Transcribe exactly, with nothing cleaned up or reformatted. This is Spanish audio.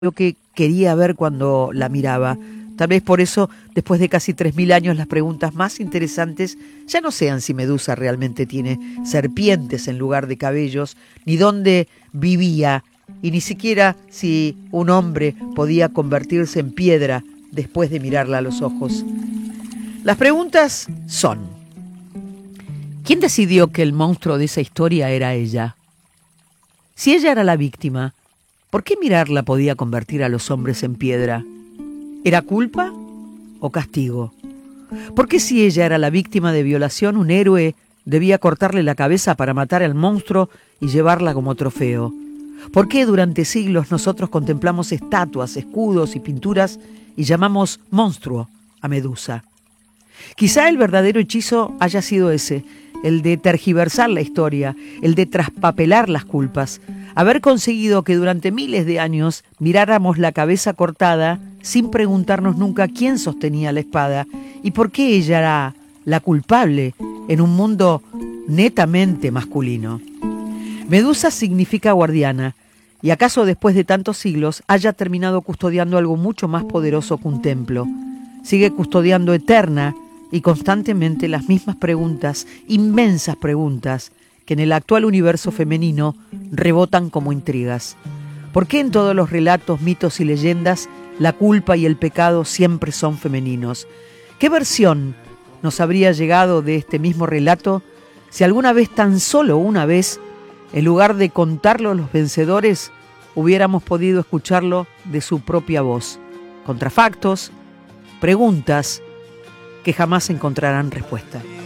lo que quería ver cuando la miraba. Tal vez por eso, después de casi tres mil años, las preguntas más interesantes ya no sean si Medusa realmente tiene serpientes en lugar de cabellos, ni dónde vivía, y ni siquiera si un hombre podía convertirse en piedra después de mirarla a los ojos. Las preguntas son: ¿quién decidió que el monstruo de esa historia era ella? Si ella era la víctima, ¿por qué mirarla podía convertir a los hombres en piedra? ¿Era culpa o castigo? ¿Por qué si ella era la víctima de violación, un héroe debía cortarle la cabeza para matar al monstruo y llevarla como trofeo? ¿Por qué durante siglos nosotros contemplamos estatuas, escudos y pinturas y llamamos monstruo a Medusa? Quizá el verdadero hechizo haya sido ese, el de tergiversar la historia, el de traspapelar las culpas, haber conseguido que durante miles de años miráramos la cabeza cortada sin preguntarnos nunca quién sostenía la espada y por qué ella era la culpable en un mundo netamente masculino. Medusa significa guardiana, y acaso después de tantos siglos haya terminado custodiando algo mucho más poderoso que un templo. Sigue custodiando eterna y constantemente las mismas preguntas, inmensas preguntas, que en el actual universo femenino rebotan como intrigas. ¿Por qué en todos los relatos, mitos y leyendas la culpa y el pecado siempre son femeninos? ¿Qué versión nos habría llegado de este mismo relato si alguna vez, tan solo una vez, en lugar de contarlo los vencedores, hubiéramos podido escucharlo de su propia voz? Contrafactos, preguntas que jamás encontrarán respuesta.